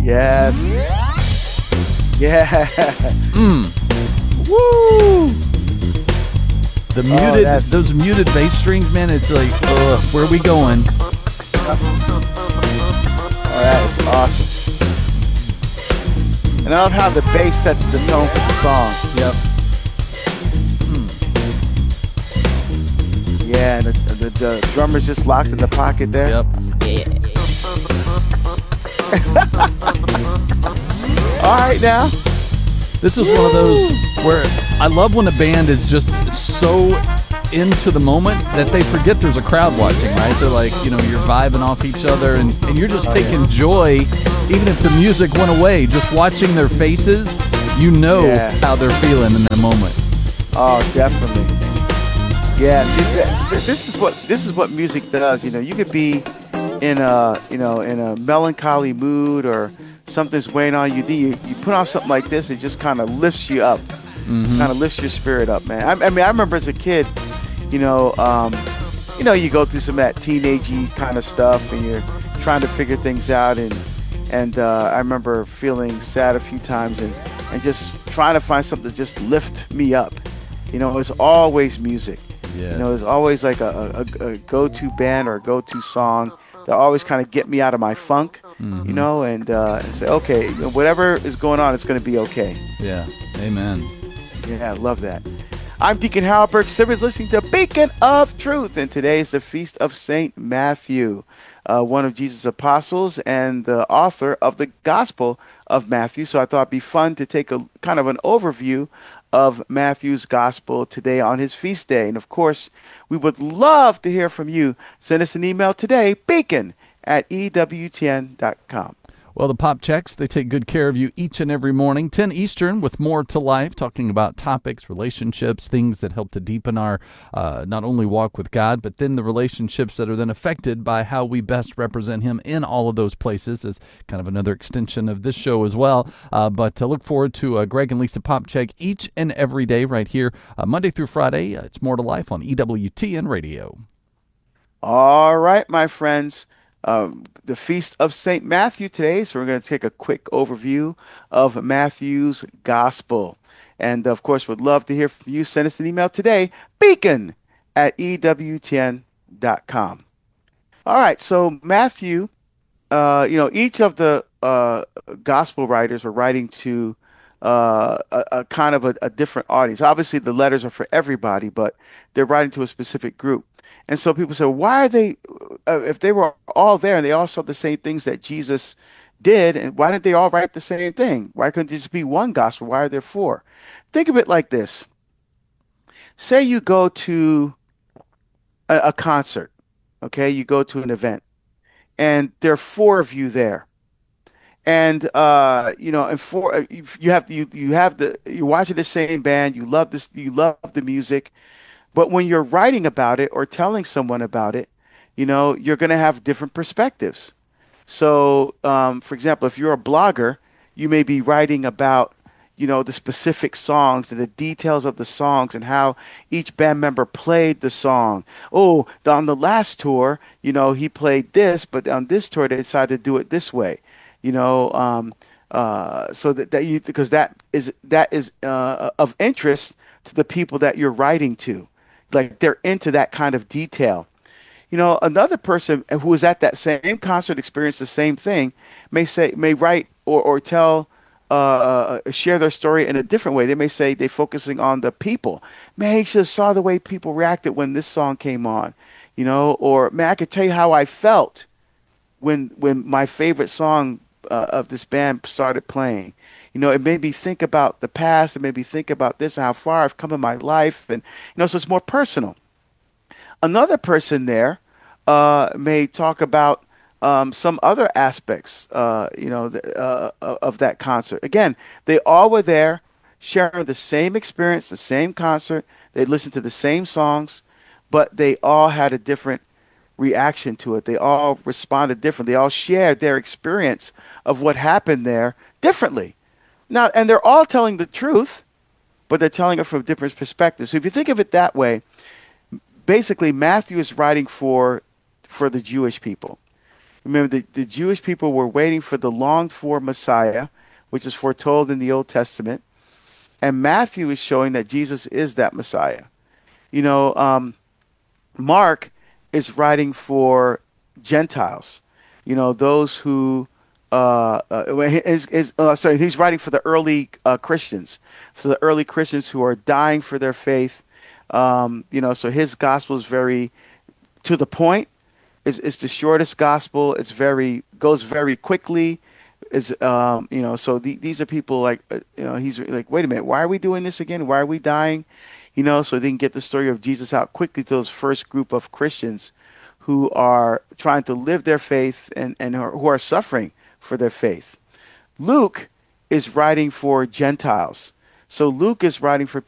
Yes. Yeah. Woo! The muted, that's- those muted bass strings, man, it's like, where are we going? Oh, that is awesome. And I love how the bass sets the tone for the song. Yep. Yeah, and the drummer's just locked in the pocket there. Yep. All right, now. This is one of those where I love when a band is just so into the moment that they forget there's a crowd watching, right? They're like, you're vibing off each other and you're just taking joy, even if the music went away, just watching their faces, how they're feeling in that moment. Oh, definitely. Yeah, see, this is what music does. You could be in a melancholy mood or something's weighing on you. You put on something like this, it just kind of lifts you up, kind of lifts your spirit up, man. I remember as a kid, you go through some of that teenagey kind of stuff, and you're trying to figure things out, and I remember feeling sad a few times, and just trying to find something to just lift me up. It's always music. Yes. There's always like a go-to band or a go-to song that always kind of get me out of my funk, and say, okay, whatever is going on, it's going to be okay. Yeah, amen. Yeah, I love that. I'm Deacon Harold Burke Simmons, listening to Beacon of Truth, and today is the Feast of St. Matthew, one of Jesus' apostles and the author of the Gospel of Matthew. So I thought it'd be fun to take a kind of an overview of Matthew's Gospel today on his feast day. And of course, we would love to hear from you. Send us an email today, beacon@ewtn.com. Well, the Pop Checks, they take good care of you each and every morning, 10 Eastern, with More to Life, talking about topics, relationships, things that help to deepen our not only walk with God, but then the relationships that are then affected by how we best represent Him in all of those places, is kind of another extension of this show as well. But look forward to Greg and Lisa Pop Check each and every day right here, Monday through Friday. It's More to Life on EWTN Radio. All right, my friends. The Feast of St. Matthew today, so we're going to take a quick overview of Matthew's Gospel. And, of course, would love to hear from you. Send us an email today, beacon@ewtn.com. All right, so Matthew, each of the Gospel writers were writing to a kind of a different audience. Obviously, the letters are for everybody, but they're writing to a specific group. And so people say, why are they, if they were all there and they all saw the same things that Jesus did, and why didn't they all write the same thing? Why couldn't it just be one gospel? Why are there four? Think of it like this. Say you go to a concert, okay? You go to an event, and there are four of you there. And and four, you're watching the same band, you love the music. But when you're writing about it or telling someone about it, you're going to have different perspectives. So, for example, if you're a blogger, you may be writing about, the specific songs and the details of the songs and how each band member played the song. Oh, on the last tour, he played this, but on this tour, they decided to do it this way. So because that is of interest to the people that you're writing to. Like, they're into that kind of detail. Another person who was at that same concert, experienced the same thing, may write or tell, share their story in a different way. They may say they're focusing on the people. Man, you should have saw the way people reacted when this song came on, or man, I could tell you how I felt when my favorite song of this band started playing. It made me think about the past. It made me think about this and how far I've come in my life. And, so it's more personal. Another person there may talk about some other aspects, of that concert. Again, they all were there sharing the same experience, the same concert. They listened to the same songs, but they all had a different reaction to it. They all responded differently. They all shared their experience of what happened there differently. Now, and they're all telling the truth, but they're telling it from different perspectives. So if you think of it that way, basically Matthew is writing for the Jewish people. Remember, the Jewish people were waiting for the longed for Messiah, which is foretold in the Old Testament. And Matthew is showing that Jesus is that Messiah. You know, Mark is writing for Gentiles, those who sorry, he's writing for the early Christians. So the early Christians who are dying for their faith. So his gospel is very to the point. It's the shortest gospel. It's very goes very quickly. So these are people like, he's like, wait a minute, why are we doing this again? Why are we dying? So they can get the story of Jesus out quickly to those first group of Christians who are trying to live their faith and who are suffering for their faith. Luke is writing for Gentiles. So Luke is writing for